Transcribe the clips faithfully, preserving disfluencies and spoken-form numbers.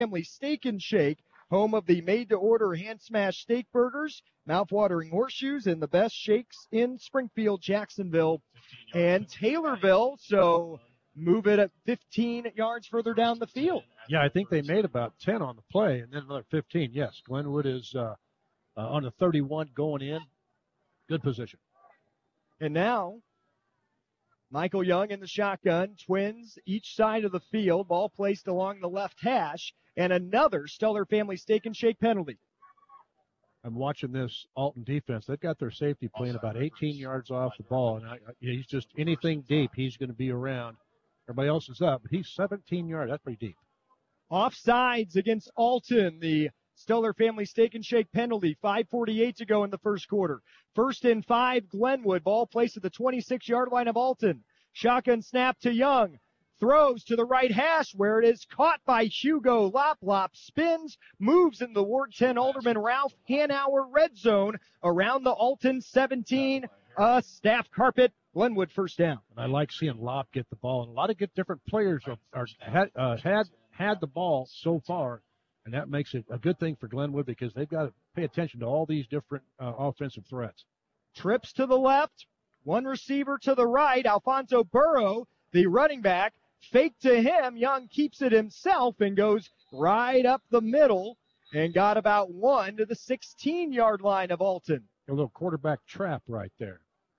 Family Steak and Shake, home of the made-to-order hand-smashed steak burgers, mouth-watering horseshoes, and the best shakes in Springfield, Jacksonville, and Taylorville. So move it at fifteen yards further down the field. Yeah, I think they made about ten on the play, and then another fifteen. Yes, Glenwood is uh, uh, on the thirty-one going in. Good position. And now, Michael Young in the shotgun, Twins each side of the field, ball placed along the left hash, and another Stellar Family Steak and Shake penalty. I'm watching this Alton defense. They've got their safety playing about eighteen yards off the ball, and I, he's just anything deep, he's going to be around. Everybody else is up, but he's seventeen yards. That's pretty deep. Offsides against Alton, the Stellar Family Steak and Shake penalty, five forty-eight to go in the first quarter. First and five, Glenwood. Ball placed at the twenty-six-yard line of Alton. Shotgun snap to Young. Throws to the right hash where it is caught by Hugo Lop. Lop spins, moves in the Ward ten Alderman Ralph Hanauer red zone around the Alton seventeen. Uh, staff carpet, Glenwood first down. And I like seeing Lop get the ball. And a lot of good different players are, are had, uh, had had the ball so far. And that makes it a good thing for Glenwood because they've got to pay attention to all these different uh, offensive threats. Trips to the left, one receiver to the right. Alfonso Burrow, the running back, fake to him. Young keeps it himself and goes right up the middle and got about one to the sixteen-yard line of Alton. A little quarterback trap right there.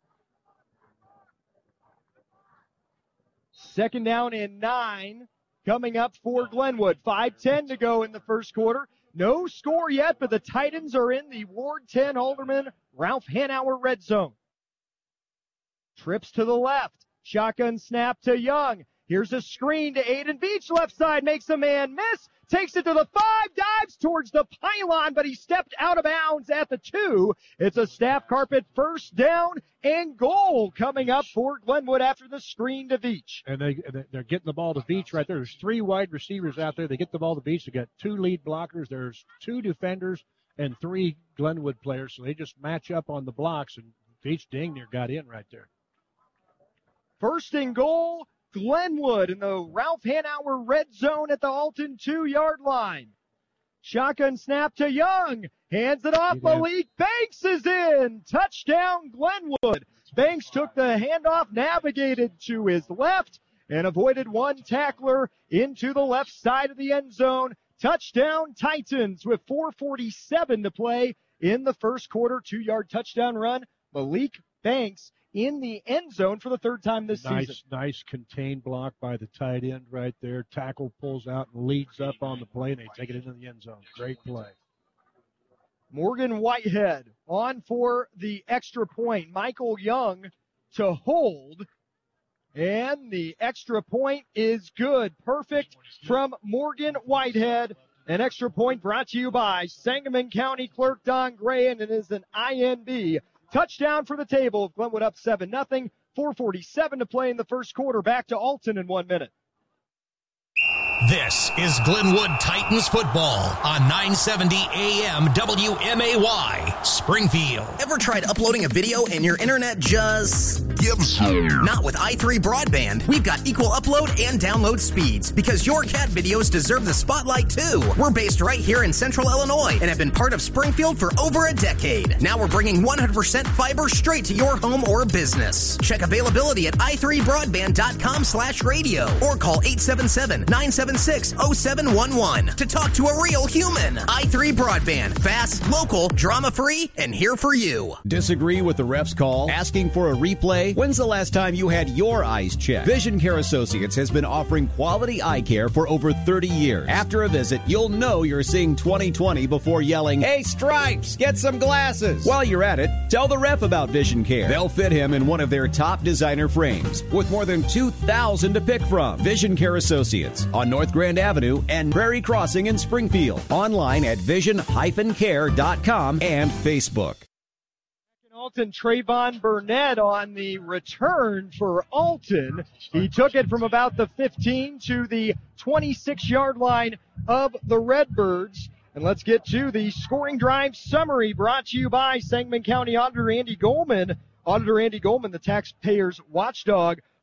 Second down and nine. Coming up for Glenwood. five ten to go in the first quarter. No score yet, but the Titans are in the Ward ten Alderman Ralph Hanauer red zone. Trips to the left. Shotgun snap to Young. Here's a screen to Aiden Beach. Left side makes a man miss. Takes it to the five. Dives towards the pylon, but he stepped out of bounds at the two. It's a staff carpet first down and goal coming up for Glenwood after the screen to Beach. And they, they're getting the ball to Beach right there. There's three wide receivers out there. They get the ball to Beach. They got two lead blockers. There's two defenders and three Glenwood players. So they just match up on the blocks, and Beach dang near got in right there. First and goal, Glenwood in the Ralph Hanauer red zone at the Alton two-yard line. Shotgun snap to Young. Hands it off. Malik Banks is in. Touchdown, Glenwood. Banks took the handoff, navigated to his left, and avoided one tackler into the left side of the end zone. Touchdown, Titans, with four forty-seven to play in the first quarter. Two-yard touchdown run. Malik Banks in the end zone for the third time this nice, season. Nice contained block by the tight end right there. Tackle pulls out and leads up on the play, and they take it into the end zone. Great play. Morgan Whitehead on for the extra point. Michael Young to hold. And the extra point is good. Perfect from Morgan Whitehead. An extra point brought to you by Sangamon County Clerk Don Gray, and it is an I N B. Touchdown for the table. Glenwood up seven nothing. four forty-seven to play in the first quarter. Back to Alton in one minute. This is Glenwood Titans football on nine seventy A M W M A Y, Springfield. Ever tried uploading a video and your internet just gives up? Not with i three Broadband. We've got equal upload and download speeds because your cat videos deserve the spotlight too. We're based right here in Central Illinois and have been part of Springfield for over a decade. Now we're bringing one hundred percent fiber straight to your home or business. Check availability at i three broadband dot com slash radio or call eight seven seven, nine seven six, oh seven one one to talk to a real human. i three Broadband. Fast, local, drama-free, and here for you. Disagree with the ref's call? Asking for a replay? When's the last time you had your eyes checked? Vision Care Associates has been offering quality eye care for over thirty years. After a visit, you'll know you're seeing twenty twenty before yelling, "Hey, Stripes, get some glasses." While you're at it, tell the ref about Vision Care. They'll fit him in one of their top designer frames with more than two thousand to pick from. Vision Care Associates on North Grand Avenue and Prairie Crossing in Springfield. Online at vision dash care dot com and Facebook. Alton, Trayvon Burnett on the return for Alton. He took it from about the fifteen to the twenty-six-yard line of the Redbirds. And let's get to the scoring drive summary brought to you by Sangamon County Auditor Andy Goldman. Auditor Andy Goldman, the taxpayer's watchdog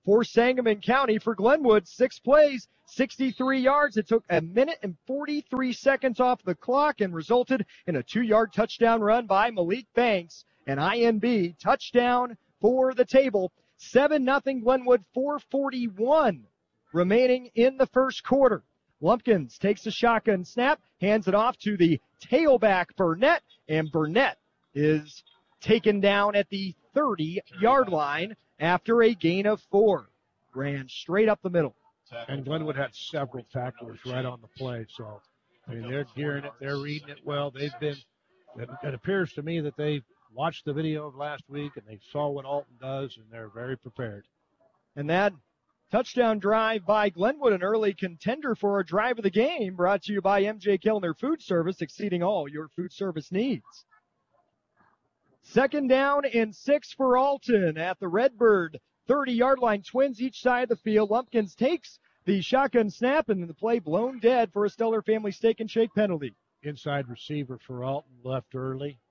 for Sangamon County. For Glenwood, six plays, sixty-three yards. It took a minute and forty-three seconds off the clock and resulted in a two-yard touchdown run by Malik Banks. An I M B touchdown for the table. seven nothing Glenwood, four forty-one remaining in the first quarter. Lumpkins takes a shotgun snap, hands it off to the tailback Burnett, and Burnett is taken down at the thirty-yard line after a gain of four. Ran straight up the middle. And Glenwood had several tacklers right on the play, so I mean they're gearing it, they're reading it well. They've been. It, it appears to me that they watched the video of last week and they saw what Alton does, and they're very prepared. And that touchdown drive by Glenwood, an early contender for a drive of the game, brought to you by M J Kellner Food Service, exceeding all your food service needs. Second down and six for Alton at the Redbird thirty-yard line. Twins each side of the field. Lumpkins takes the shotgun snap, and the play blown dead for a Stellar Family Steak and Shake penalty. Inside receiver for Alton left early.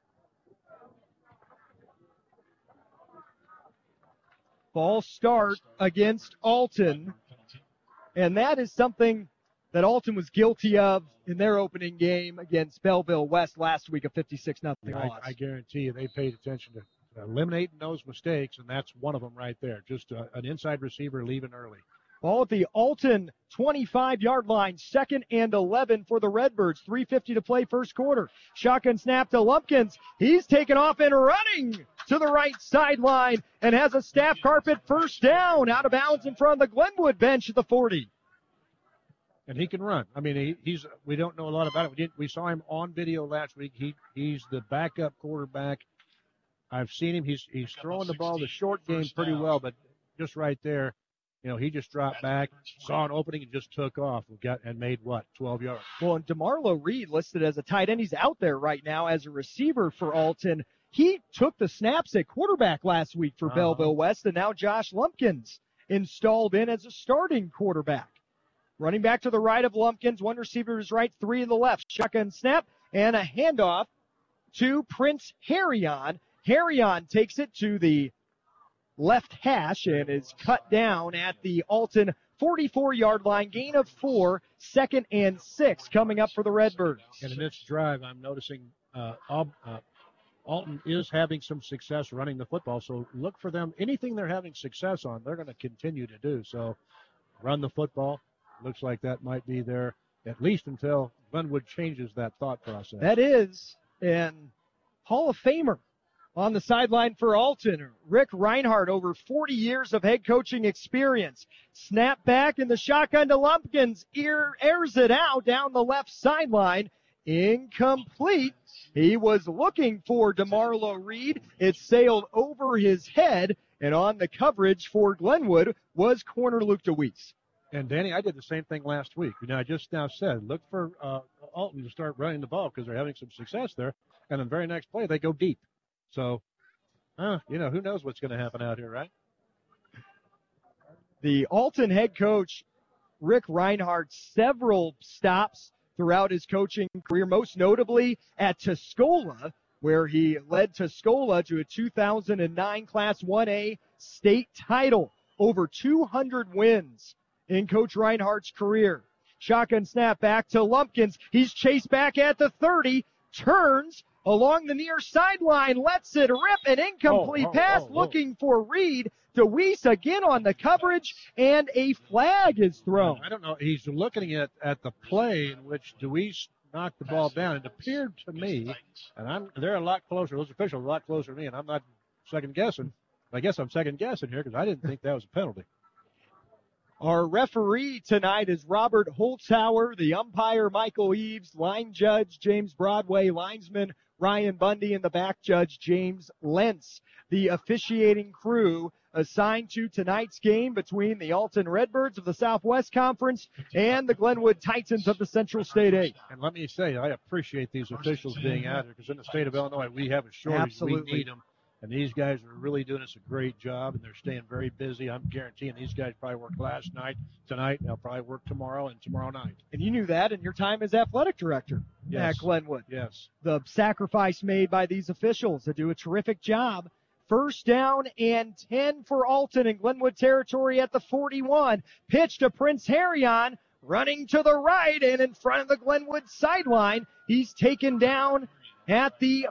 False start against Alton, and that is something that Alton was guilty of in their opening game against Belleville West last week, a fifty-six nothing I, loss. I guarantee you they paid attention to eliminating those mistakes, and that's one of them right there. Just a, an inside receiver leaving early. Ball at the Alton twenty-five-yard line, second and eleven for the Redbirds. three fifty to play first quarter. Shotgun snap to Lumpkins. He's taken off and running to the right sideline and has a staff carpet first down out of bounds in front of the Glenwood bench at the forty. And he can run. I mean, he, he's. We don't know a lot about it. We did. We saw him on video last week. He he's the backup quarterback. I've seen him. He's he's throwing the ball the short game pretty well, but just right there, you know, he just dropped back, saw an opening, and just took off. We got and made what twelve yards. Well, and DeMarlo Reed listed as a tight end. He's out there right now as a receiver for Alton. He took the snaps at quarterback last week for uh-huh. Belleville West, and now Josh Lumpkins installed in as a starting quarterback. Running back to the right of Lumpkins, one receiver to his right, three to the left. Shotgun snap and a handoff to Prince Harrion. Harrion takes it to the left hash and is cut down at the Alton forty-four-yard line. Gain of four, second and six coming up for the Redbirds. And in this drive, I'm noticing uh, uh, Alton is having some success running the football, so look for them. Anything they're having success on, they're going to continue to do. So run the football. Looks like that might be there at least until Glenwood changes that thought process. That is, and Hall of Famer on the sideline for Alton, Rick Reinhardt, over forty years of head coaching experience. Snap back in the shotgun to Lumpkins, ear, airs it out down the left sideline. Incomplete. He was looking for DeMarlo Reed. It sailed over his head, and on the coverage for Glenwood was corner Luke DeWeese. And, Danny, I did the same thing last week. You know, I just now said, look for uh, Alton to start running the ball because they're having some success there. And then the very next play, they go deep. So, uh, you know, who knows what's going to happen out here, right? The Alton head coach, Rick Reinhardt, several stops throughout his coaching career, most notably at Tuscola, where he led Tuscola to a two thousand nine Class one A state title. Over two hundred wins in Coach Reinhardt's career. Shotgun snap back to Lumpkins. He's chased back at the thirty, turns along the near sideline, lets it rip, an incomplete oh, oh, pass, oh, oh. looking for Reed. DeWeese again on the coverage, and a flag is thrown. I don't know. He's looking at, at the play in which DeWeese knocked the ball down. It appeared to me, and I'm they're a lot closer, those officials are a lot closer to me, and I'm not second-guessing. I guess I'm second-guessing here because I didn't think that was a penalty. Our referee tonight is Robert Holzhauer, the umpire Michael Eves, line judge James Broadway, linesman Ryan Bundy, and the back judge James Lentz. The officiating crew assigned to tonight's game between the Alton Redbirds of the Southwest Conference and the Glenwood Titans of the Central State eight. And let me say, I appreciate these officials being out here because in the state of Illinois, we have a shortage. Absolutely. We need them. And these guys are really doing us a great job, and they're staying very busy. I'm guaranteeing these guys probably worked last night, tonight, they'll probably work tomorrow and tomorrow night. And you knew that in your time as athletic director yes. at Glenwood. Yes. The sacrifice made by these officials that do a terrific job First down and ten for Alton in Glenwood territory at the forty-one. Pitch to Prince Harrion, running to the right and in front of the Glenwood sideline. He's taken down at the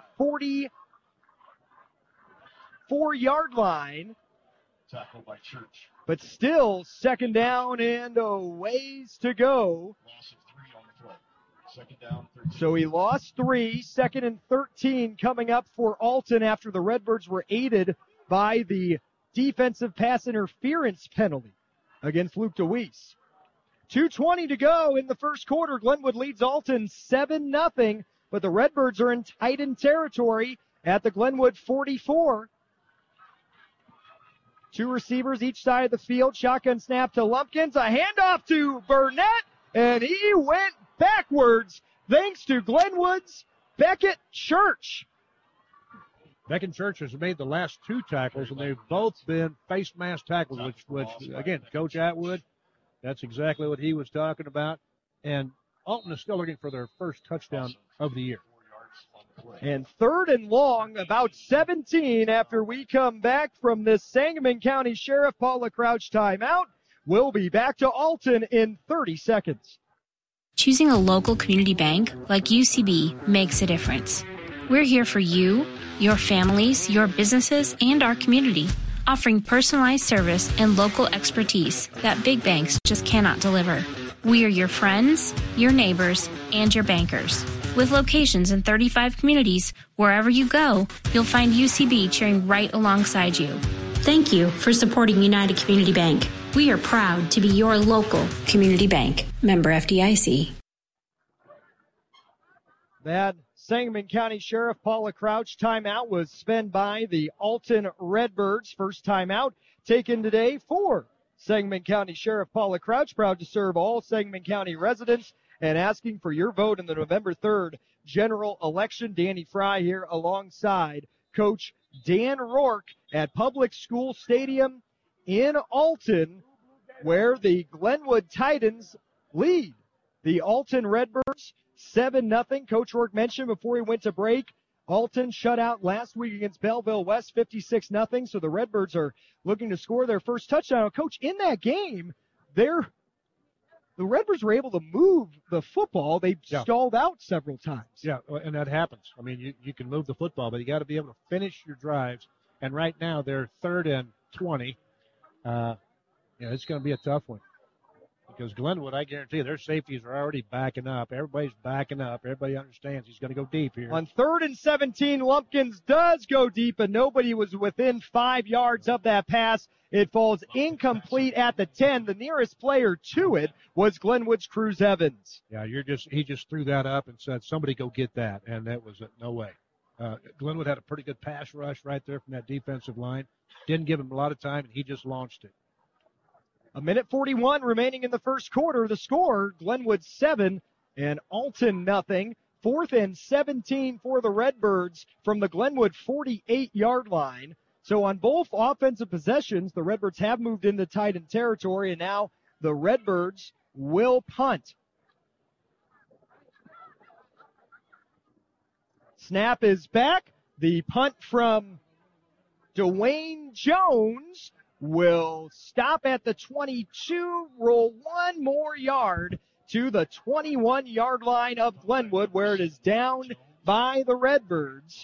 forty-four-yard line. Tackled by Church. But still, second down and a ways to go. Loss of three on the play. Second down, thirteen. So he lost three, second and thirteen coming up for Alton after the Redbirds were aided by the defensive pass interference penalty against Luke DeWeese. two twenty to go in the first quarter. Glenwood leads Alton seven nothing, but the Redbirds are in Titan territory at the Glenwood forty-four. Two receivers each side of the field. Shotgun snap to Lumpkins. A handoff to Burnett, and he went backwards thanks to Glenwood's Beckett Church. Beckett Church has made the last two tackles, and they've both been face mask tackles, which, which again, Coach Atwood, that's exactly what he was talking about. And Alton is still looking for their first touchdown of the year. And third and long, about seventeen after we come back from this Sangamon County Sheriff Paula Crouch timeout. We'll be back to Alton in thirty seconds. Choosing a local community bank like U C B makes a difference. We're here for you, your families, your businesses, and our community, offering personalized service and local expertise that big banks just cannot deliver. We are your friends, your neighbors, and your bankers. With locations in thirty-five communities, wherever you go, you'll find U C B cheering right alongside you. Thank you for supporting United Community Bank. We are proud to be your local community bank. Member F D I C. That Sangamon County Sheriff Paula Crouch timeout was spent by the Alton Redbirds. First timeout taken today for Sangamon County Sheriff Paula Crouch, proud to serve all Sangamon County residents and asking for your vote in the November third general election. Danny Fry here alongside Coach Dan Rourke at Public School Stadium in Alton, where the Glenwood Titans lead the Alton Redbirds seven nothing. Coach Rourke mentioned before he went to break, Alton shut out last week against Belleville West fifty-six nothing, so the Redbirds are looking to score their first touchdown. Coach, in that game, they're the Redbirds were able to move the football. They yeah. stalled out several times. Yeah, and that happens. I mean, you, you can move the football, but you got to be able to finish your drives. And right now, they're third and twenty. Uh, yeah, it's going to be a tough one. Because Glenwood, I guarantee you, their safeties are already backing up. Everybody's backing up. Everybody understands he's going to go deep here. On third and seventeen, Lumpkins does go deep, and nobody was within five yards of that pass. It falls incomplete at the ten. The nearest player to it was Glenwood's Cruz Evans. Yeah, you're just he just threw that up and said, somebody go get that, and that was a, no way. Uh, Glenwood had a pretty good pass rush right there from that defensive line. Didn't give him a lot of time, and he just launched it. A minute forty-one remaining in the first quarter. The score, Glenwood seven and Alton nothing. Fourth and seventeen for the Redbirds from the Glenwood forty-eight-yard line. So on both offensive possessions, the Redbirds have moved into Titan territory, and now the Redbirds will punt. Snap is back. The punt from Dwayne Jones will stop at the twenty-two, roll one more yard to the twenty-one-yard line of Glenwood, where it is downed by the Redbirds.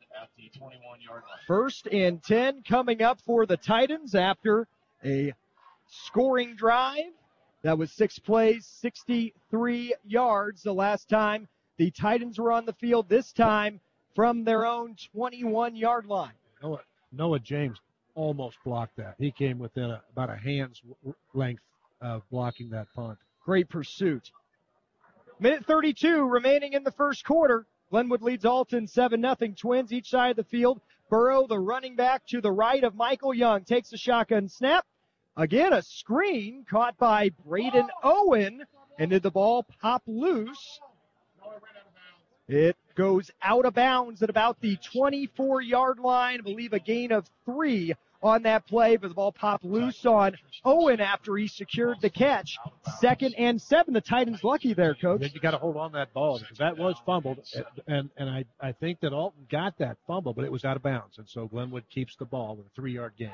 First and ten coming up for the Titans after a scoring drive. That was six plays, sixty-three yards the last time the Titans were on the field, this time from their own twenty-one-yard line. Noah, Noah James almost blocked that. He came within a, about a hand's length of blocking that punt. Great pursuit. Minute thirty-two remaining in the first quarter. Glenwood leads Alton seven nothing. Twins each side of the field. Burrow, the running back, to the right of Michael Young, takes a shotgun snap. Again, a screen caught by Braden Owen. And did the ball pop loose? It goes out of bounds at about the twenty-four-yard line. I believe a gain of three on that play, but the ball popped loose on Owen after he secured the catch. Second and seven. The Titans lucky there, Coach. You got to hold on to that ball because that was fumbled, and and I, I think that Alton got that fumble, but it was out of bounds, and so Glenwood keeps the ball with a three-yard gain.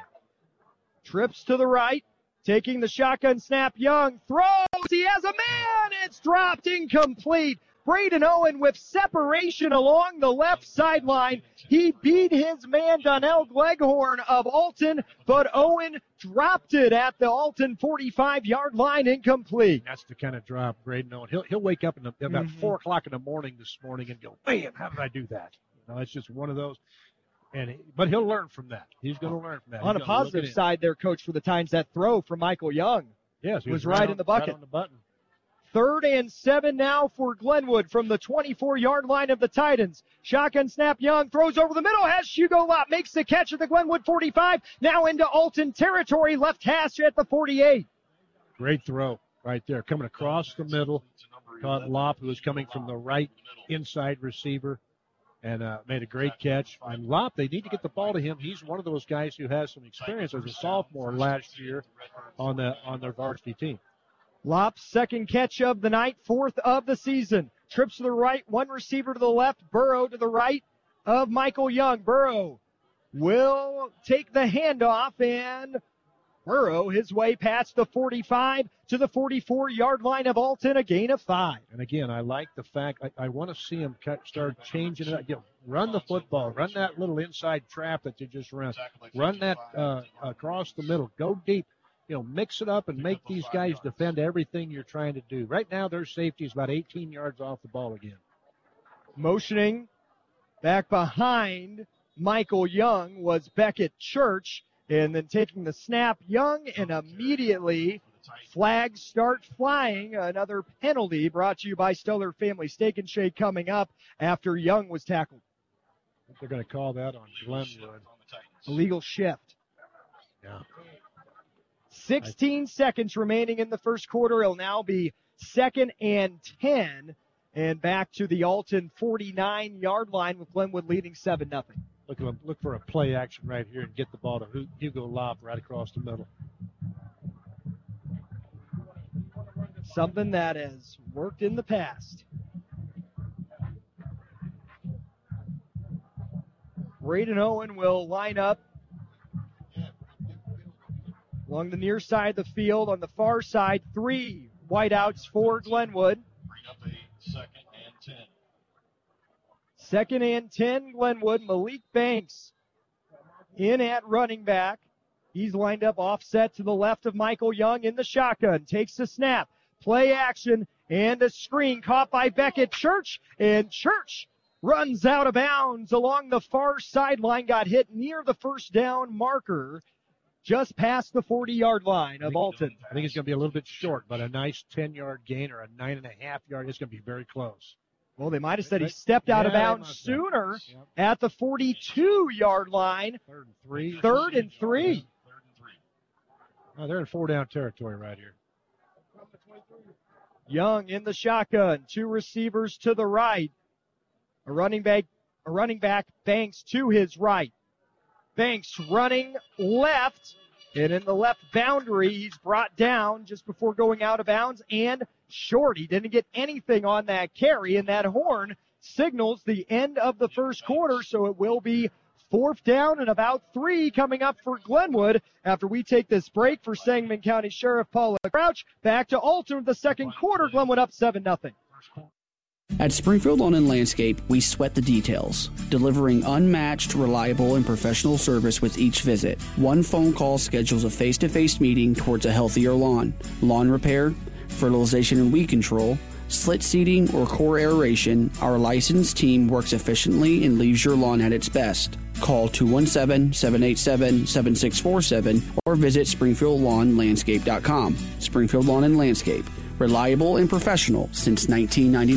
Trips to the right, taking the shotgun snap. Young throws. He has a man. It's dropped incomplete. Braden Owen with separation along the left sideline. He beat his man, Donnell Gleghorn of Alton, but Owen dropped it at the Alton forty-five-yard line, incomplete. That's the kind of drop Braden Owen. He'll, he'll wake up in the, about mm-hmm. four o'clock in the morning this morning and go, man, how did I do that? You know, it's just one of those. And he, But he'll learn from that. He's going to learn from that. On He's a positive side there, Coach, for the Titans, that throw from Michael Young yes, he was, was right, right on, in the bucket. Right on the button. Third and seven now for Glenwood from the twenty-four-yard line of the Titans. Shotgun snap, Young throws over the middle, has Hugo Lott, makes the catch at the Glenwood forty-five, now into Alton territory, left hash at the forty-eight. Great throw right there, coming across the middle. Caught Lopp, who was coming from the right inside receiver, and uh, made a great catch. And Lopp, they need to get the ball to him. He's one of those guys who has some experience as a sophomore last year on the on their varsity team. Lopp's second catch of the night, fourth of the season. Trips to the right, one receiver to the left, Burrow to the right of Michael Young. Burrow will take the handoff, and Burrow his way past the forty-five to the forty-four-yard line of Alton, a gain of five. And again, I like the fact, I, I want to see him cut, start changing it. You know, run the football, run that little inside trap that you just ran, run that uh, across the middle, go deep. You know, mix it up and make these guys defend everything you're trying to do. Right now, their safety is about eighteen yards off the ball again. Motioning back behind Michael Young was Beckett Church, and then taking the snap, Young, and immediately flags start flying. Another penalty brought to you by Stellar Family Steak and Shake coming up after Young was tackled. I think they're going to call that on Glenwood. Illegal shift. Yeah. sixteen seconds remaining in the first quarter. It'll now be second and ten, and back to the Alton forty-nine-yard line with Glenwood leading seven nothing. Look, look for a play action right here and get the ball to Hugo Lopp right across the middle. Something that has worked in the past. Braden Owen will line up along the near side of the field. On the far side, three wideouts for Glenwood. Bring up a second and ten. Second and ten, Glenwood. Malik Banks in at running back. He's lined up offset to the left of Michael Young in the shotgun. Takes the snap. Play action and a screen caught by Beckett Church. And Church runs out of bounds along the far sideline. Got hit near the first down marker, just past the forty-yard line of Alton. I think it's going to be a little bit short, but a nice ten-yard gain or a nine and a half yard. It's going to be very close. Well, they might have said he stepped out yeah, of bounds sooner yep. at the forty-two-yard line. Third and three. Third and three. Third and three. Oh, they're in four-down territory right here. Young in the shotgun. Two receivers to the right. A running back, a running back, Banks to his right. Banks running left, and in the left boundary, he's brought down just before going out of bounds and short. He didn't get anything on that carry, and that horn signals the end of the first quarter, so it will be fourth down and about three coming up for Glenwood after we take this break. For Sangamon County Sheriff Paula Crouch, back to Alton with the second quarter. Glenwood up seven nothing. At Springfield Lawn and Landscape, we sweat the details, delivering unmatched, reliable, and professional service with each visit. One phone call schedules a face-to-face meeting towards a healthier lawn. Lawn repair, fertilization and weed control, slit seeding, or core aeration, our licensed team works efficiently and leaves your lawn at its best. Call two one seven, seven eight seven, seven six four seven or visit springfield lawn landscape dot com. Springfield Lawn and Landscape. Reliable and professional since nineteen ninety-nine.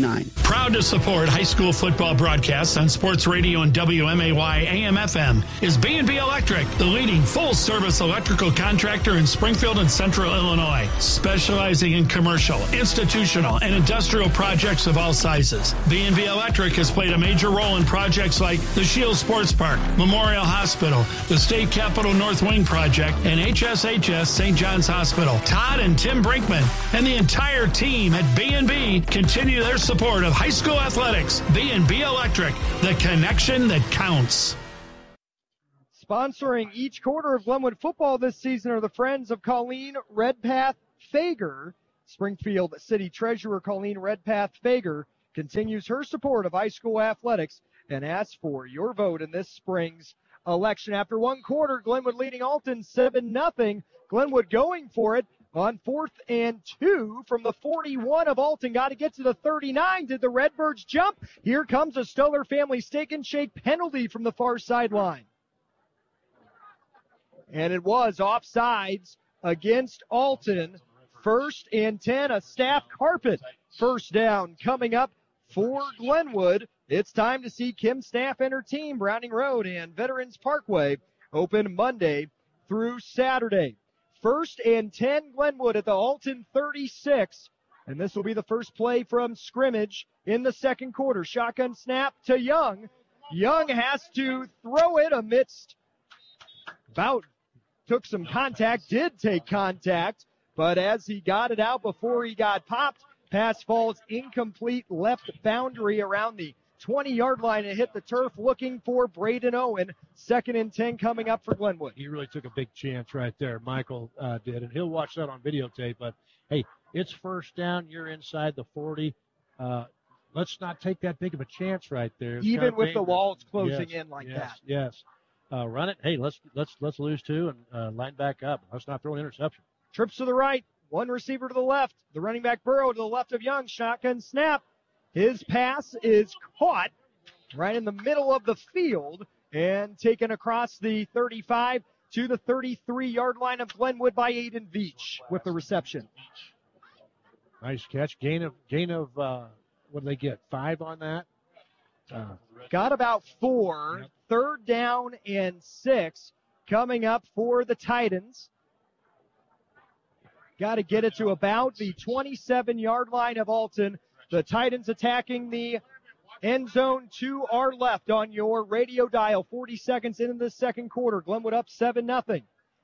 Proud to support high school football broadcasts on sports radio and W M A Y A M F M is B and B Electric, the leading full-service electrical contractor in Springfield and Central Illinois, specializing in commercial, institutional, and industrial projects of all sizes. B and B Electric has played a major role in projects like the Shield Sports Park, Memorial Hospital, the State Capitol North Wing Project, and H S H S Saint John's Hospital. Todd and Tim Brinkman and the entire team at B and B continue their support of high school athletics. B and B Electric, the connection that counts. Sponsoring each quarter of Glenwood football this season are the friends of Colleen Redpath Fager. Springfield City Treasurer Colleen Redpath Fager continues her support of high school athletics and asks for your vote in this spring's election. After one quarter, Glenwood leading Alton seven nothing. Glenwood going for it on fourth and two from the forty-one of Alton. Got to get to the thirty-nine. Did the Redbirds jump? Here comes a Stoller family steak and shake penalty from the far sideline. And it was offsides against Alton. First and ten, a staff carpet first down coming up for Glenwood. It's time to see Kim Staff and her team. Browning Road and Veterans Parkway open Monday through Saturday. First and ten, Glenwood at the Alton thirty-six. And this will be the first play from scrimmage in the second quarter. Shotgun snap to Young. Young has to throw it amidst about took some contact, did take contact, but as he got it out before he got popped, pass falls incomplete left boundary around the twenty-yard line and hit the turf, looking for Braden Owen. Second and ten coming up for Glenwood. He really took a big chance right there, Michael uh, did, and he'll watch that on videotape. But, hey, it's first down. You're inside the forty. Uh, let's not take that big of a chance right there. It's Even with dangerous. The walls closing yes, in like yes, that. Yes, uh, run it. Hey, let's let's let's lose two and uh, line back up. Let's not throw an interception. Trips to the right. One receiver to the left. The running back Burrow to the left of Young. Shotgun snap. His pass is caught right in the middle of the field and taken across the thirty-five to the thirty-three-yard line of Glenwood by Aiden Veach with the reception. Nice catch. Gain of, gain of uh, what did they get, five on that? Uh, Got about four. Yep. Third down and six coming up for the Titans. Got to get it to about the twenty-seven-yard line of Alton. The Titans attacking the end zone to our left on your radio dial. forty seconds into the second quarter. Glenwood up seven nothing.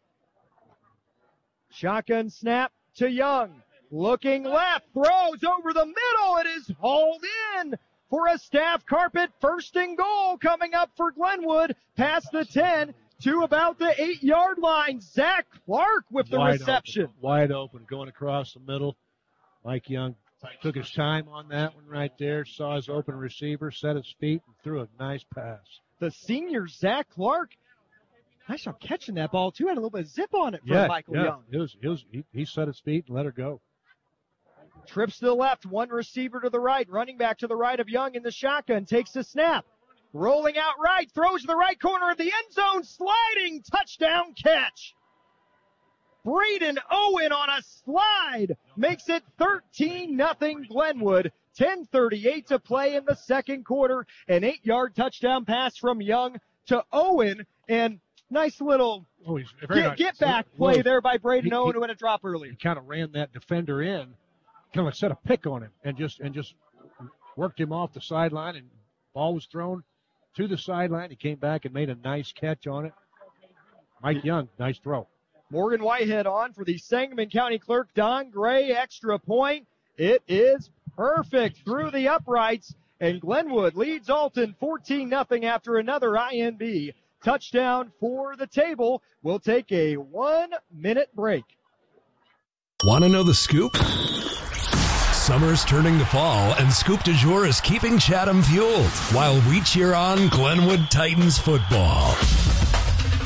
Shotgun snap to Young. Looking left. Throws over the middle. It is hauled in for a staff carpet. First and goal coming up for Glenwood. Past the ten to about the eight-yard line. Zach Clark with the wide reception. Open, wide open. Going across the middle. Mike Young took his time on that one right there, saw his open receiver, set his feet, and threw a nice pass. The senior, Zach Clark, nice job catching that ball, too. Had a little bit of zip on it for yeah, Michael yeah. Young. It was, it was, he, he set his feet and let her go. Trips to the left, one receiver to the right, running back to the right of Young in the shotgun, takes the snap. Rolling out right, throws to the right corner of the end zone, sliding, touchdown catch. Braden Owen on a slide makes it thirteen nothing Glenwood. ten thirty-eight to play in the second quarter. An eight-yard touchdown pass from Young to Owen. And nice little oh, he's very get, nice. get back play well, there by Braden he, Owen, he, who had a drop earlier. He kind of ran that defender in, kind of set a pick on him, and just and just worked him off the sideline. And ball was thrown to the sideline. He came back and made a nice catch on it. Mike Young, nice throw. Morgan Whitehead on for the Sangamon County Clerk. Don Gray, extra point. It is perfect through the uprights, and Glenwood leads Alton fourteen nothing after another I N B touchdown for the table. We'll take a one-minute break. Want to know the scoop? Summer's turning to fall, and Scoop du Jour is keeping Chatham fueled while we cheer on Glenwood Titans football.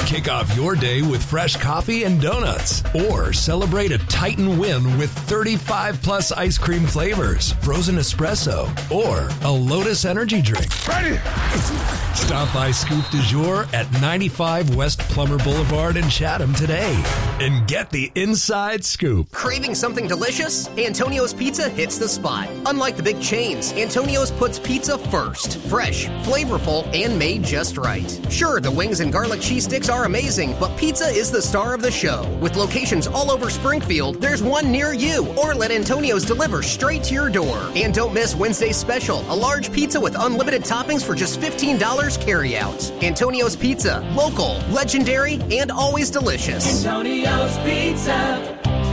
Kick off your day with fresh coffee and donuts, or celebrate a Titan win with thirty-five plus ice cream flavors, frozen espresso, or a Lotus energy drink. Ready? Stop by Scoop du Jour at ninety-five West Plummer Boulevard in Chatham today and get the inside scoop. Craving something delicious? Antonio's Pizza hits the spot. Unlike the big chains, Antonio's puts pizza first. Fresh, flavorful, and made just right. Sure, the wings and garlic cheese sticks are amazing, but pizza is the star of the show. With locations all over Springfield, there's one near you, or let Antonio's deliver straight to your door. And don't miss Wednesday's special, a large pizza with unlimited toppings for just fifteen dollars carry out. Antonio's Pizza, local, legendary, and always delicious. Antonio's Pizza.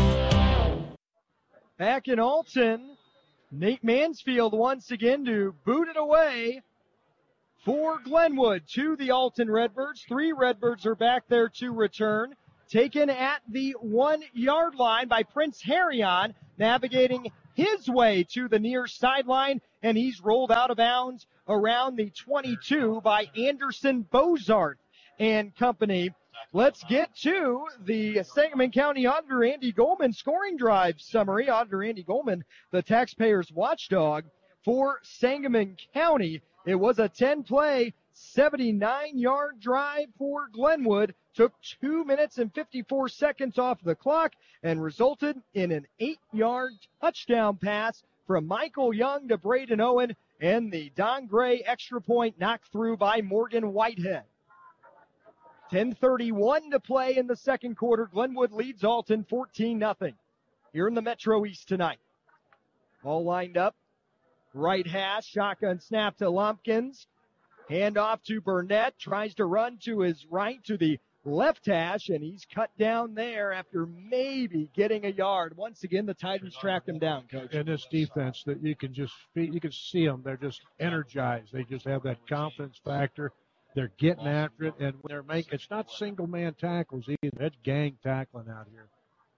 Back in Alton, Nate Mansfield once again to boot it away for Glenwood to the Alton Redbirds. Three Redbirds are back there to return. Taken at the one-yard line by Prince Harrion, navigating his way to the near sideline, and he's rolled out of bounds around the twenty-two by Anderson Bozarth and company. Let's get to the Sangamon County Auditor Andy Goldman scoring drive summary. Auditor Andy Goldman, the taxpayers' watchdog for Sangamon County. It was a ten-play, seventy-nine-yard drive for Glenwood. Took two minutes and fifty-four seconds off the clock and resulted in an eight-yard touchdown pass from Michael Young to Braden Owen, and the Don Gray extra point knocked through by Morgan Whitehead. ten thirty-one to play in the second quarter. Glenwood leads Alton fourteen nothing here in the Metro East tonight. All lined up. Right hash, shotgun snap to Lumpkins. Hand off to Burnett. Tries to run to his right to the left hash, and he's cut down there after maybe getting a yard. Once again, the Titans tracked him down, Coach. And this defense, that you can just you can see them. They're just energized. They just have that confidence factor. They're getting after it, and when they're making, it's not single-man tackles either. That's gang tackling out here.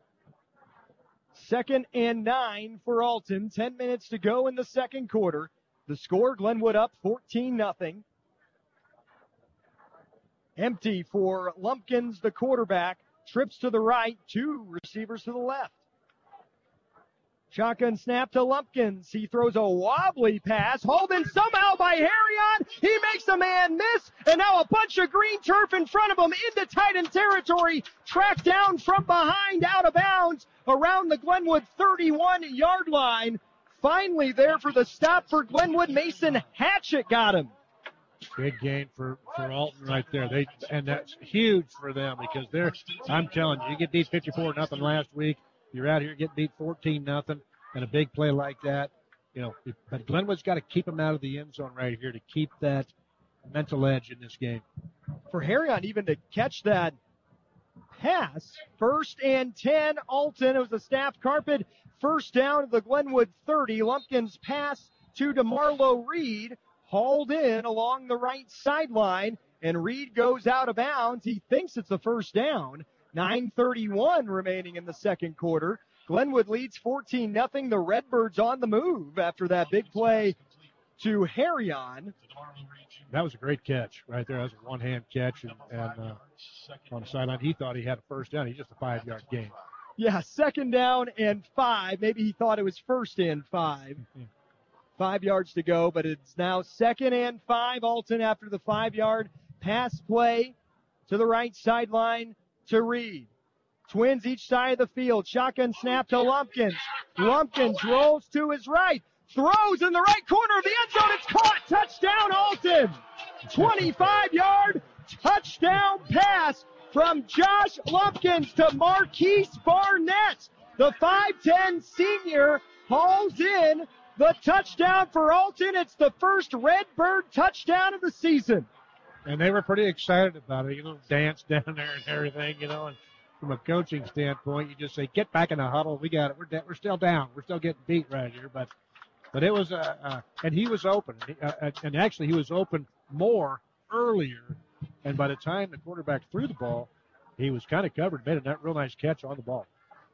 Second and nine for Alton. Ten minutes to go in the second quarter. The score, Glenwood up fourteen nothing. Empty for Lumpkins, the quarterback. Trips to the right, two receivers to the left. Shotgun snap to Lumpkins. He throws a wobbly pass. Holden somehow by Harrion. He makes a man miss. And now a bunch of green turf in front of him into Titan territory. Tracked down from behind, out of bounds, around the Glenwood thirty-one-yard line. Finally there for the stop for Glenwood. Mason Hatchett got him. Big gain for, for Alton right there. They and that's huge for them because they're, I'm telling you, you get beat fifty-four nothing last week. You're out here getting beat fourteen nothing, and a big play like that, you know. But Glenwood's got to keep them out of the end zone right here to keep that mental edge in this game. For Harrion even to catch that pass, first and ten, Alton. It was a staff carpet. First down at the Glenwood thirty. Lumpkins pass to DeMarlo Reed, hauled in along the right sideline, and Reed goes out of bounds. He thinks it's a first down. nine thirty-one remaining in the second quarter. Glenwood leads fourteen nothing. The Redbirds on the move after that big play to Harrion. That was a great catch right there. That was a one-hand catch, and, and uh, on the sideline, he thought he had a first down. He's just a five-yard gain. Yeah, second down and five. Maybe he thought it was first and five. Five yards to go, but it's now second and five. Alton after the five-yard pass play to the right sideline to Reed. Twins each side of the field. Shotgun snap to Lumpkins. Lumpkins rolls to his right. Throws in the right corner of the end zone. It's caught. Touchdown, Alton. twenty-five-yard touchdown pass from Josh Lumpkins to Marquise Barnett. The five ten senior hauls in the touchdown for Alton. It's the first Redbird touchdown of the season. And they were pretty excited about it. You know, dance down there and everything, you know. And from a coaching standpoint, you just say, get back in the huddle. We got it. We're, da- we're still down. We're still getting beat right here. But but it was, uh, uh, and he was open. Uh, and actually, he was open more earlier. And by the time the quarterback threw the ball, he was kind of covered, made a real nice catch on the ball.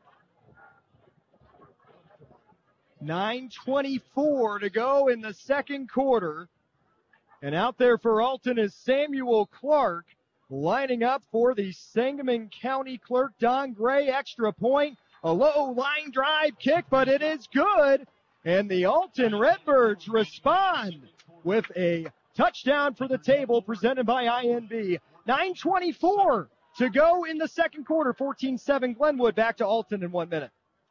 nine twenty-four to go in the second quarter. And out there for Alton is Samuel Clark, lining up for the Sangamon County clerk, Don Gray. Extra point, a low line drive kick, but it is good. And the Alton Redbirds respond with a touchdown for the table presented by I N B. nine twenty-four to go in the second quarter. fourteen seven Glenwood, back to Alton in one minute.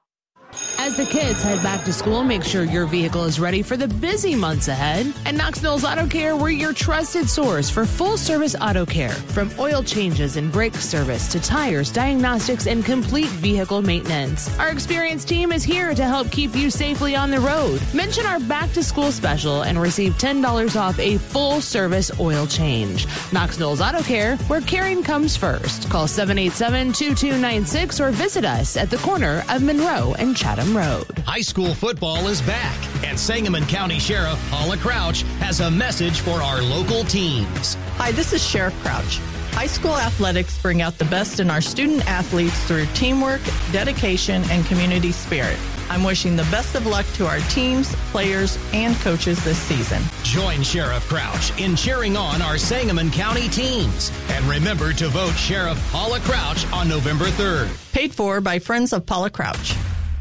As the kids head back to school, make sure your vehicle is ready for the busy months ahead. At Knox Mills Auto Care, we're your trusted source for full-service auto care. From oil changes and brake service to tires, diagnostics, and complete vehicle maintenance. Our experienced team is here to help keep you safely on the road. Mention our back-to-school special and receive ten dollars off a full-service oil change. Knox Mills Auto Care, where caring comes first. Call seven eight seven, two two nine six or visit us at the corner of Monroe and Chatham Road. High school football is back, and Sangamon County Sheriff Paula Crouch has a message for our local teams. Hi, this is Sheriff Crouch. High school athletics bring out the best in our student athletes through teamwork, dedication, and community spirit. I'm wishing the best of luck to our teams, players, and coaches this season. Join Sheriff Crouch in cheering on our Sangamon County teams. And remember to vote Sheriff Paula Crouch on November third. Paid for by Friends of Paula Crouch.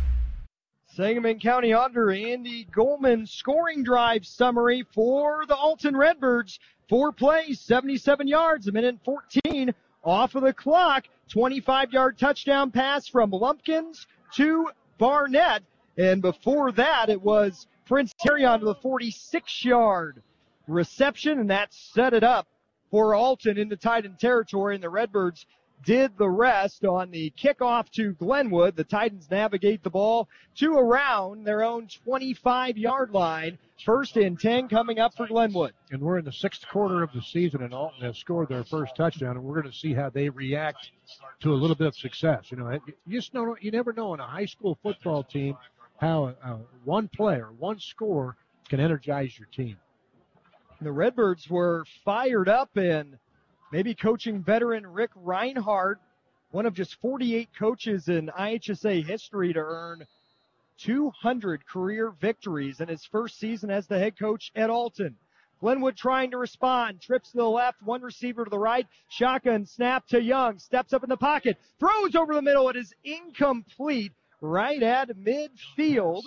Sangamon County Auditor Andy Goldman scoring drive summary for the Alton Redbirds. Four plays, seventy-seven yards, a minute and fourteen off of the clock. twenty-five-yard touchdown pass from Lumpkins to Barnett. And before that, it was Prince Terry onto the forty-six-yard reception, and that set it up for Alton in the Titan territory, and the Redbirds did the rest on the kickoff to Glenwood. The Titans navigate the ball to around their own twenty-five-yard line. First and ten coming up for Glenwood. And we're in the sixth quarter of the season, and Alton has scored their first touchdown, and we're going to see how they react to a little bit of success. You know, you just know, you never know in a high school football team how uh, one player, one score can energize your team. The Redbirds were fired up, and maybe coaching veteran Rick Reinhardt, one of just forty-eight coaches in I H S A history to earn two hundred career victories in his first season as the head coach at Alton. Glenwood trying to respond, trips to the left, one receiver to the right, shotgun snap to Young, steps up in the pocket, throws over the middle, it is incomplete right at midfield.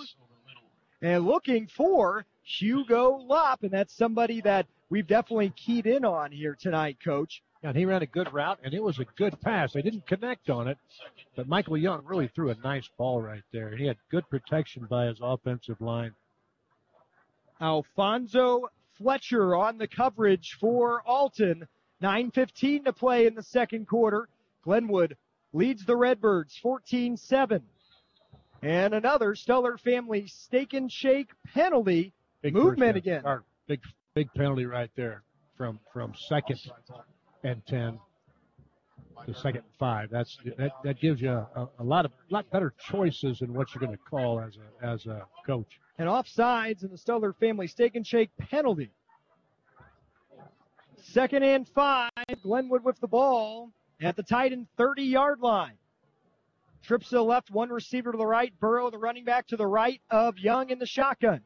And looking for Hugo Lopp, and that's somebody that we've definitely keyed in on here tonight, Coach. And he ran a good route, and it was a good pass. They didn't connect on it, but Michael Young really threw a nice ball right there. He had good protection by his offensive line. Alfonso Fletcher on the coverage for Alton. nine fifteen to play in the second quarter. Glenwood leads the Redbirds fourteen seven. And another Stellar Family Steak and Shake penalty. Big movement again. Or big big penalty right there from from second and ten to second and five. That's that, that gives you a, a lot of lot better choices in what you're going to call as a as a coach. And offsides in the Stellar Family Steak and Shake penalty. Second and five. Glenwood with the ball at the Titan thirty-yard line. Trips to the left, one receiver to the right. Burrow, the running back, to the right of Young in the shotgun.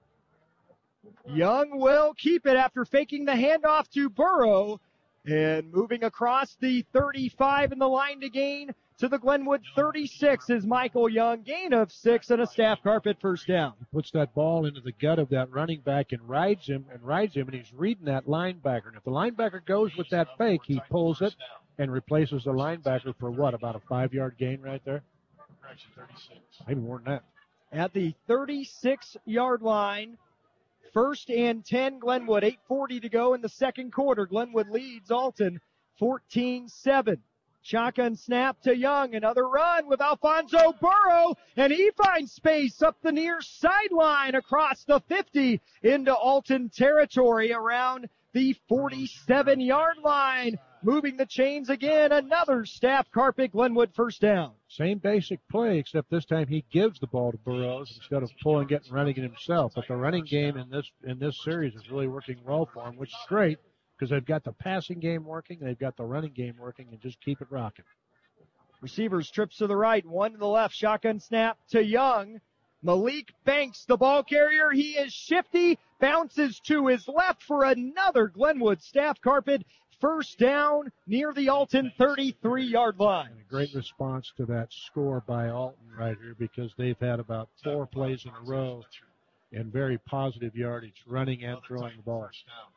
Young will keep it after faking the handoff to Burrow. And moving across the thirty-five in the line to gain to the Glenwood thirty-six is Michael Young. Gain of six and a staff carpet first down. He puts that ball into the gut of that running back and rides him and rides him, and he's reading that linebacker. And if the linebacker goes with that fake, he pulls it and replaces the linebacker for what, about a five-yard gain right there? Maybe more than that. At the thirty-six-yard line, first and ten, Glenwood. eight forty to go in the second quarter. Glenwood leads Alton fourteen seven. Shotgun snap to Young. Another run with Alfonso Burrow, and he finds space up the near sideline across the fifty into Alton territory around the forty-seven-yard line. Moving the chains again, another staff carpet, Glenwood first down. Same basic play, except this time he gives the ball to Burrows instead of pulling it and running it himself. But the running game in this in this series is really working well for him, which is great because they've got the passing game working, they've got the running game working, and just keep it rocking. Receivers trips to the right, one to the left, shotgun snap to Young. Malik Banks, the ball carrier, he is shifty, bounces to his left for another Glenwood staff carpet. first down near the Alton thirty-three-yard line. And a great response to that score by Alton right here, because they've had about four plays in a row in very positive yardage, running and throwing the ball.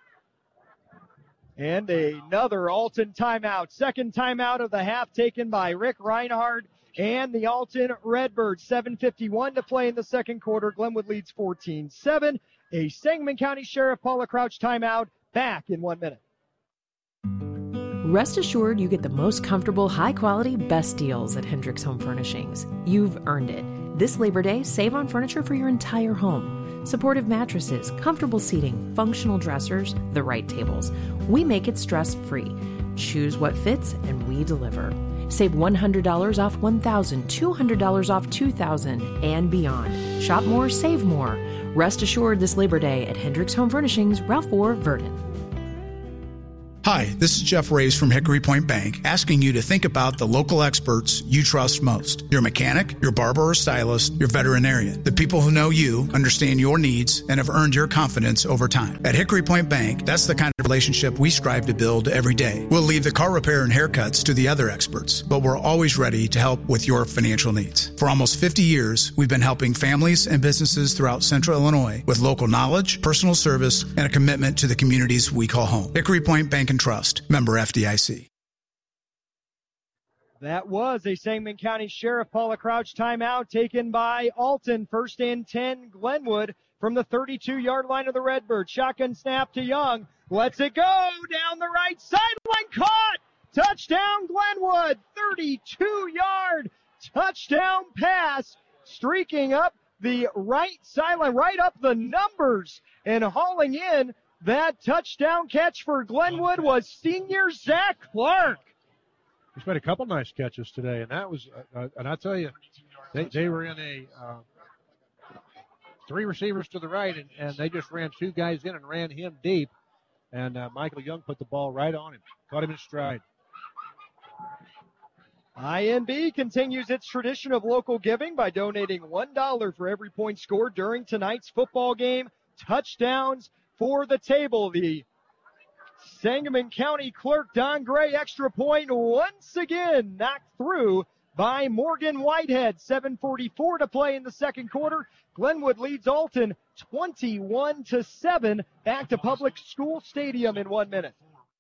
And another Alton timeout. Second timeout of the half taken by Rick Reinhardt and the Alton Redbirds. seven fifty-one to play in the second quarter. Glenwood leads fourteen seven. A Sangamon County Sheriff Paula Crouch timeout. Back in one minute. Rest assured you get the most comfortable, high-quality, best deals at Hendricks Home Furnishings. You've earned it. This Labor Day, save on furniture for your entire home. Supportive mattresses, comfortable seating, functional dressers, the right tables. We make it stress-free. Choose what fits, and we deliver. Save one hundred dollars off one thousand dollars, two hundred dollars off two thousand dollars, and beyond. Shop more, save more. Rest assured this Labor Day at Hendricks Home Furnishings, Ralph Bohr, Verdon. Hi, this is Jeff Rays from Hickory Point Bank, asking you to think about the local experts you trust most. Your mechanic, your barber or stylist, your veterinarian. The people who know you, understand your needs, and have earned your confidence over time. At Hickory Point Bank, that's the kind of relationship we strive to build every day. We'll leave the car repair and haircuts to the other experts, but we're always ready to help with your financial needs. For almost fifty years, we've been helping families and businesses throughout Central Illinois with local knowledge, personal service, and a commitment to the communities we call home. Hickory Point Bank and Trust, member F D I C. That was a Sangamon County Sheriff Paula Crouch timeout taken by Alton. First and ten, Glenwood from the thirty-two-yard line of the Redbirds. Shotgun snap to Young. Lets it go down the right sideline. Caught. Touchdown Glenwood. thirty-two-yard touchdown pass. Streaking up the right sideline, right up the numbers, and hauling in that touchdown catch for Glenwood was senior Zach Clark. He's made a couple nice catches today, and that was, uh, and I tell you, they, they were in a uh, three receivers to the right, and, and they just ran two guys in and ran him deep, and uh, Michael Young put the ball right on him, caught him in stride. I N B continues its tradition of local giving by donating one dollar for every point scored during tonight's football game. Touchdowns for the table. The Sangamon County clerk, Don Gray, extra point once again knocked through by Morgan Whitehead. seven forty-four to play in the second quarter. Glenwood leads Alton twenty-one to seven. Back to Public School Stadium in one minute.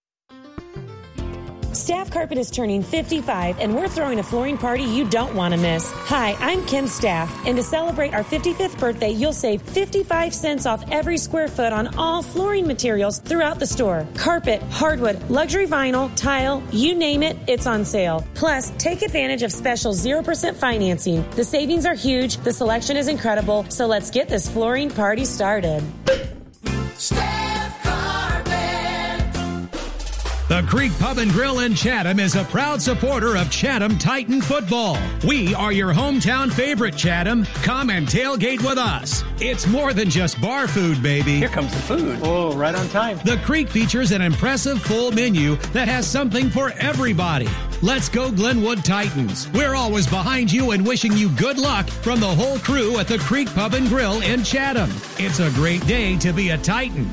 Staff Carpet is turning fifty-five, and we're throwing a flooring party you don't want to miss. Hi, I'm Kim Staff, and to celebrate our fifty-fifth birthday, you'll save fifty-five cents off every square foot on all flooring materials throughout the store. Carpet, hardwood, luxury vinyl, tile, you name it, it's on sale. Plus, take advantage of special zero percent financing. The savings are huge, the selection is incredible, so let's get this flooring party started. The Creek Pub and Grill in Chatham is a proud supporter of Chatham Titan football. We are your hometown favorite, Chatham. Come and tailgate with us. It's more than just bar food, baby. Here comes the food. Oh, right on time. The Creek features an impressive full menu that has something for everybody. Let's go Glenwood Titans. We're always behind you and wishing you good luck from the whole crew at the Creek Pub and Grill in Chatham. It's a great day to be a Titan.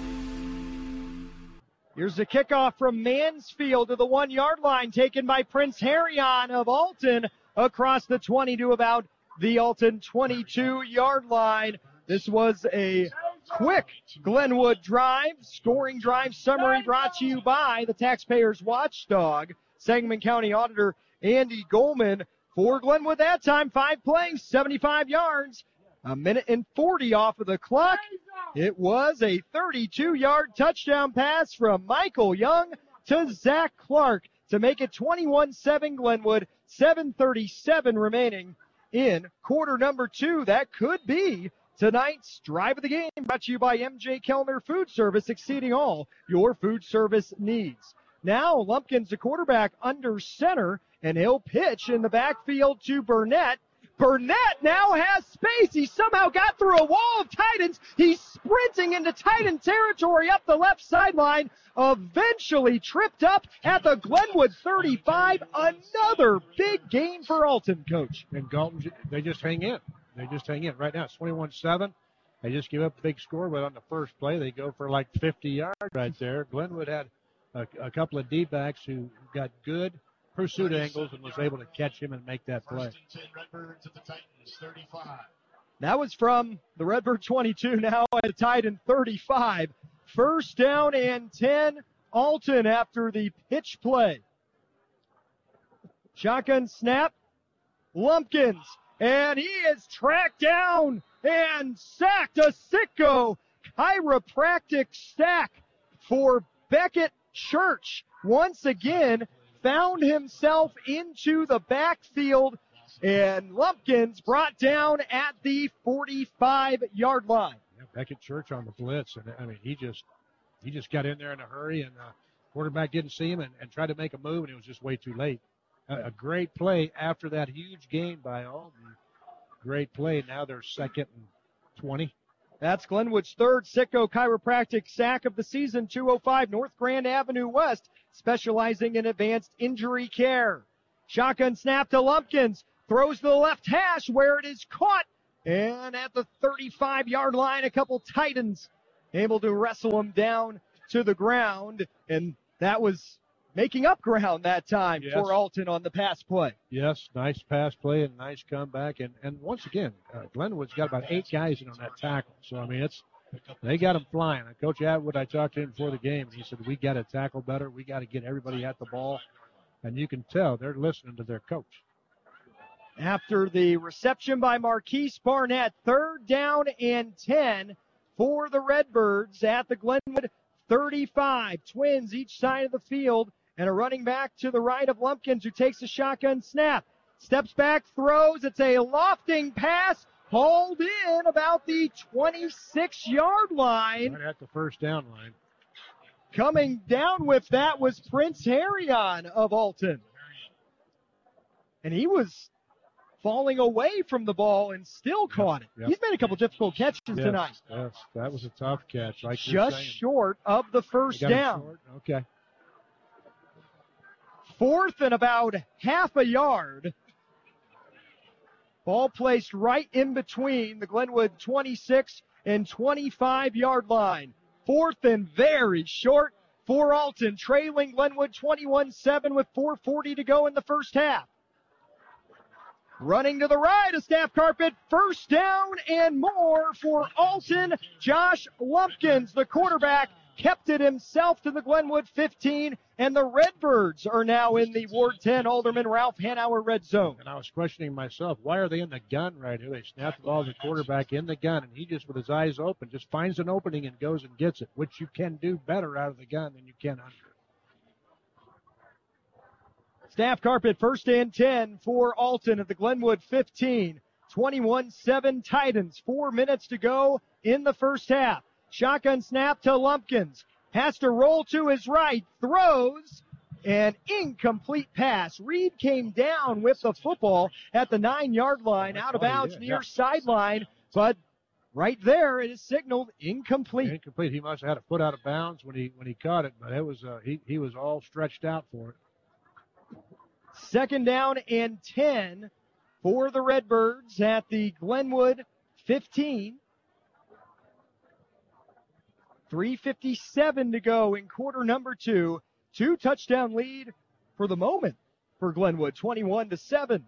Here's the kickoff from Mansfield to the one-yard line, taken by Prince Harryon of Alton across the twenty to about the Alton twenty-two-yard line. This was a quick Glenwood drive, scoring drive summary brought to you by the Taxpayers Watchdog, Sangamon County Auditor Andy Goldman. For Glenwood that time, five plays, seventy-five yards, a minute and forty off of the clock. It was a thirty-two-yard touchdown pass from Michael Young to Zach Clark to make it twenty-one seven Glenwood, seven thirty-seven remaining in quarter number two. That could be tonight's drive of the game, brought to you by M J Kellner Food Service, exceeding all your food service needs. Now Lumpkins, the quarterback, under center, and he'll pitch in the backfield to Burnett. Burnett now has space. He somehow got through a wall of Titans. He's sprinting into Titan territory up the left sideline. Eventually tripped up at the Glenwood thirty-five. Another big gain for Alton, Coach. And Galton, they just hang in. They just hang in. Right now it's twenty-one seven. They just give up a big score, but on the first play they go for like fifty yards right there. Glenwood had a, a couple of D-backs who got good pursuit angles and was able to catch him and make that play. That was from the Redbird twenty-two, now at a Titan thirty-five. First down and ten, Alton after the pitch play. Shotgun snap, Lumpkins, and he is tracked down and sacked. A Sitco chiropractic sack for Beckett Church. Once again, found himself into the backfield, and Lumpkins brought down at the forty-five-yard line. Yeah, Beckett Church on the blitz, and I mean, he just he just got in there in a hurry, and the quarterback didn't see him and, and tried to make a move, and it was just way too late. A, a great play after that huge gain by Alton. Great play. Now they're second and twenty. That's Glenwood's third Sitco chiropractic sack of the season. two oh five North Grand Avenue West, specializing in advanced injury care. Shotgun snap to Lumpkins. Throws to the left hash where it is caught. And at the thirty-five-yard line, a couple Titans able to wrestle him down to the ground. And that was making up ground that time yes. for Alton on the pass play. Yes, nice pass play and nice comeback. And, and once again, uh, Glenwood's got about eight guys in on that tackle. So, I mean, it's they got him flying. And Coach Atwood, I talked to him before the game, and he said, we got to tackle better. We got to get everybody at the ball. And you can tell they're listening to their coach. After the reception by Marquise Barnett, third down and ten for the Redbirds at the Glenwood thirty-five. Twins each side of the field, and a running back to the right of Lumpkins who takes a shotgun snap. Steps back, throws. It's a lofting pass, hauled in about the twenty-six-yard line. Right at the first down line. Coming down with that was Prince Harrion of Alton. And he was falling away from the ball and still caught it. Yep. He's made a couple difficult catches yes, tonight. Yes, that was a tough catch. Like Just short of the first down. Okay. Fourth and about half a yard. Ball placed right in between the Glenwood twenty-six and twenty-five-yard line. Fourth and very short for Alton, trailing Glenwood twenty-one seven with four forty to go in the first half. Running to the right, a Staff Carpet first down and more for Alton. Josh Lumpkins, the quarterback, kept it himself to the Glenwood fifteen, and the Redbirds are now in the Ward ten Alderman Ralph Hanauer red zone. And I was questioning myself, why are they in the gun right here? They snap the ball to the quarterback in the gun, and he just, with his eyes open, just finds an opening and goes and gets it, which you can do better out of the gun than you can under it. Staff Carpet first and ten for Alton at the Glenwood fifteen. twenty-one seven Titans. Four minutes to go in the first half. Shotgun snap to Lumpkins. Has to roll to his right. Throws. An incomplete pass. Reed came down with the football at the nine-yard line, out of bounds near sideline. But right there, it is signaled incomplete. Incomplete. He must have had a foot out of bounds when he when he caught it, but it was uh, he he was all stretched out for it. Second down and ten for the Redbirds at the Glenwood fifteen. three fifty-seven to go in quarter number two. Two touchdown lead for the moment for Glenwood, twenty-one to seven.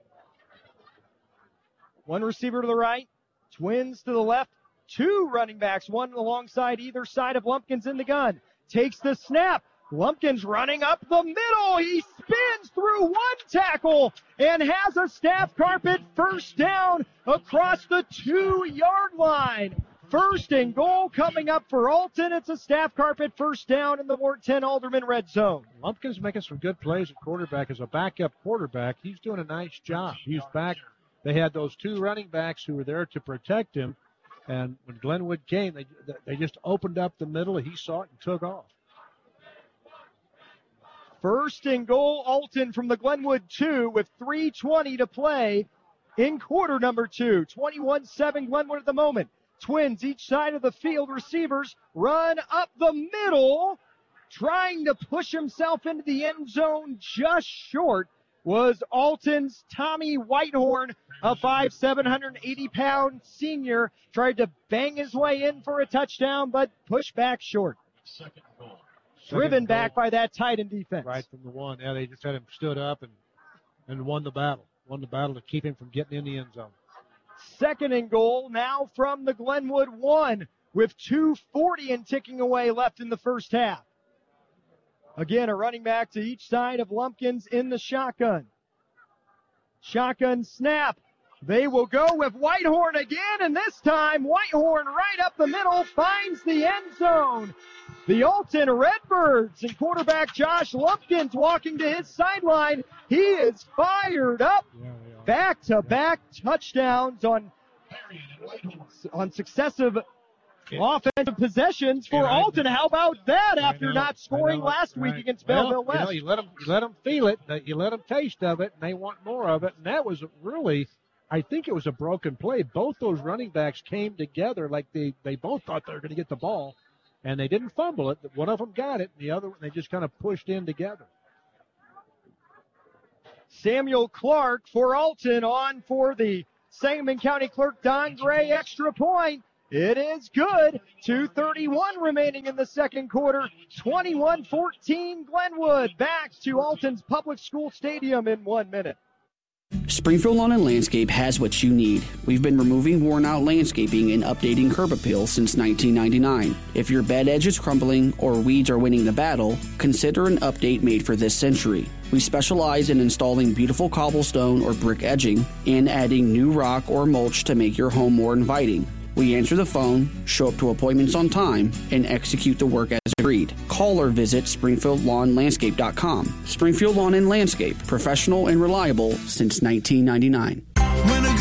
One receiver to the right, Twins to the left, two running backs, one alongside either side of Lumpkins in the gun. Takes the snap. Lumpkins running up the middle. He spins through one tackle and has a Staff Carpet first down across the two-yard line. First and goal coming up for Alton. It's a Staff Carpet first down in the Ward ten Alderman red zone. Lumpkins making some good plays at quarterback. As a backup quarterback, he's doing a nice job. He's back. They had those two running backs who were there to protect him. And when Glenwood came, they, they just opened up the middle. He saw it and took off. First and goal, Alton from the Glenwood two with three twenty to play in quarter number two. twenty-one seven Glenwood at the moment. Twins each side of the field. Receivers run up the middle. Trying to push himself into the end zone just short was Alton's Tommy Whitehorn, a five foot seven hundred eighty pound senior. Tried to bang his way in for a touchdown, but pushed back short. Second goal. driven back by that Titan defense. Right from the one. Yeah, they just had him stood up and, and won the battle. Won the battle to keep him from getting in the end zone. Second and goal now from the Glenwood one with two forty and ticking away left in the first half. Again, a running back to each side of Lumpkins in the shotgun. Shotgun snap. They will go with Whitehorn again, and this time Whitehorn right up the middle finds the end zone. The Alton Redbirds and quarterback Josh Lumpkins walking to his sideline. He is fired up. Back-to-back touchdowns on, on successive offensive possessions for Alton. How about that after know, not scoring know, last right. week against Belleville well, West? You, know, you let them, you let them feel it, you let them taste of it, and they want more of it. And that was really, I think it was a broken play. Both those running backs came together like they, they both thought they were going to get the ball, and they didn't fumble it. One of them got it, and the other they just kind of pushed in together. Samuel Clark for Alton on for the Sangamon County Clerk Don Gray extra point. It is good. two thirty-one remaining in the second quarter. twenty-one fourteen Glenwood. Back to Alton's Public School Stadium in one minute. Springfield Lawn and Landscape has what you need. We've been removing worn-out landscaping and updating curb appeal since nineteen ninety-nine. If your bed edge is crumbling or weeds are winning the battle, consider an update made for this century. We specialize in installing beautiful cobblestone or brick edging and adding new rock or mulch to make your home more inviting. We answer the phone, show up to appointments on time, and execute the work as agreed. Call or visit springfield lawn landscape dot com. Springfield Lawn and Landscape, professional and reliable since nineteen ninety-nine.